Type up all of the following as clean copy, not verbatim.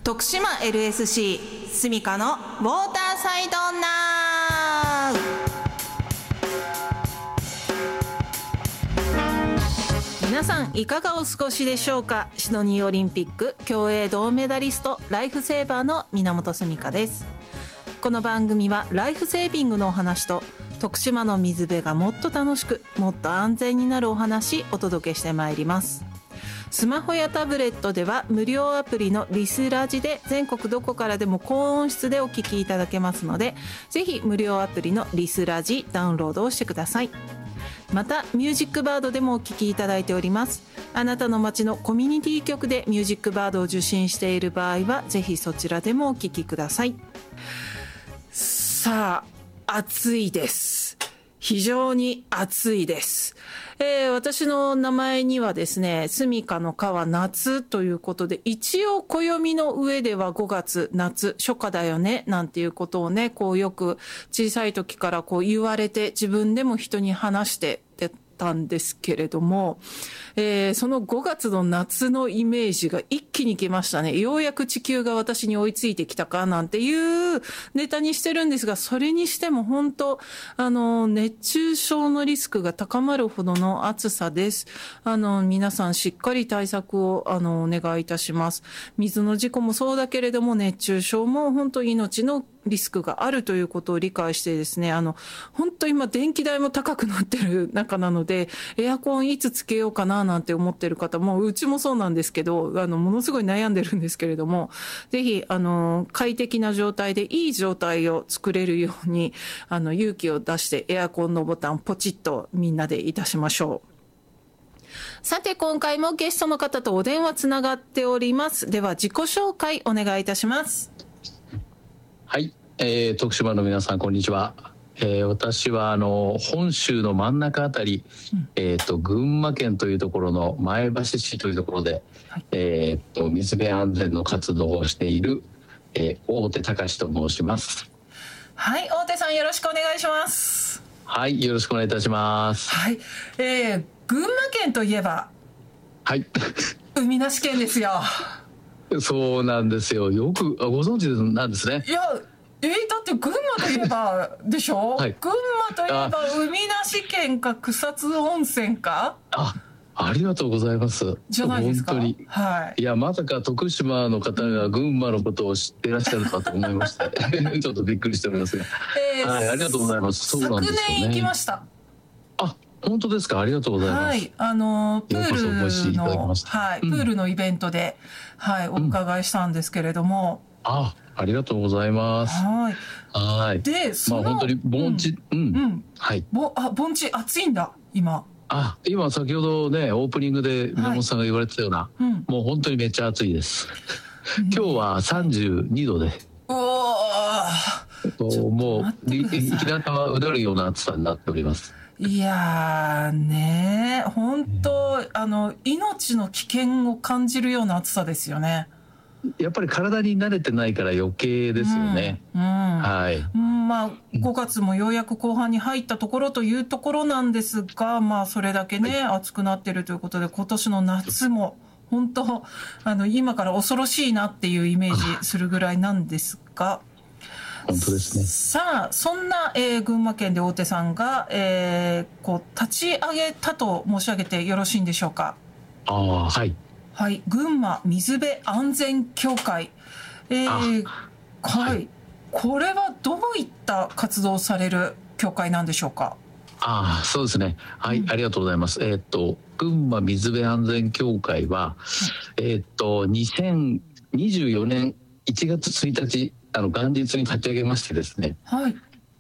徳島 LSC スミカのウォーターサイドナウ。皆さんいかがお過ごしでしょうか。シドニーオリンピック競泳銅メダリストライフセーバーの源スミカです。この番組はライフセービングのお話と徳島の水辺がもっと楽しくもっと安全になるお話お届けしてまいります。スマホやタブレットでは無料アプリのリスラジで全国どこからでも高音質でお聞きいただけますので、ぜひ無料アプリのリスラジダウンロードをしてください。またミュージックバードでもお聞きいただいております。あなたの街のコミュニティ局でミュージックバードを受信している場合はぜひそちらでもお聞きください。さあ、暑いです。非常に暑いです。私の名前にはですね、スミカの川夏ということで、一応暦の上では5月夏初夏だよねなんていうことをね、こうよく小さい時からこう言われて自分でも人に話してたんですけれども、その5月の夏のイメージが一気に来ましたね。ようやく地球が私に追いついてきたかなんていうネタにしてるんですが、それにしても本当熱中症のリスクが高まるほどの暑さです。皆さんしっかり対策をお願いいたします。水の事故もそうだけれども熱中症も本当命のリスクがあるということを理解してですね、本当今電気代も高くなってる中なので、エアコンいつつけようかななんて思ってる方も、うちもそうなんですけど、ものすごい悩んでるんですけれども、ぜひ快適な状態でいい状態を作れるように勇気を出してエアコンのボタンポチッとみんなでいたしましょう。さて今回もゲストの方とお電話つながっております。では自己紹介お願いいたします。 はい、徳島の皆さんこんにちは。私は本州の真ん中あたり、群馬県というところの前橋市というところで、はい、水辺安全の活動をしている、大手隆と申します。 はい、大手さんよろしくお願いします。 はい、よろしくお願いいたします。 はい、群馬県といえば、 はい、 海なし県ですよ。 そうなんですよ。よくご存知なんですね。 いや、だって群馬といえばでしょ、はい、群馬といえば海なし県か草津温泉か。 ありがとうございます。 じゃないですか。 本当に、はい、いやまさか徳島の方が群馬のことを知っていらっしゃるかと思いましたちょっとびっくりしておりますが、はい、ありがとうございます。そうなんですよね。 昨年行きました。 本当ですか。ありがとうございます。 はい、プールのイベントで、はい、お伺いしたんですけれども、 ありがとうございます。はい。 で、 本当に盆地、はい。 盆地暑いんだ今。 今先ほどねオープニングで宮本さんが言われてたような、もう本当にめっちゃ暑いです。今日は32度で。もう日向はうだるような暑さになっております。 いやーね、本当命の危険を感じるような暑さですよね。 やっぱり体に慣れてないから余計ですよね。はい。 5月もようやく後半に入ったところというところなんですが、それだけね、暑くなってるということで、今年の夏も本当今から恐ろしいなっていうイメージするぐらいなんですが。 本当ですね。 さあそんな、群馬県で大手さんが、立ち上げたと申し上げてよろしいんでしょうか。 はい、 はい、群馬水辺安全協会、はい、これはどういった活動をされる協会なんでしょうか。 そうですね。はい、ありがとうございます。群馬水辺安全協会は、2024年1月1日元日に立ち上げましてですね、はい、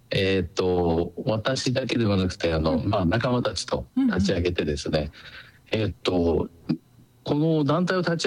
私だけではなくて仲間たちと立ち上げてですね、この団体を立ち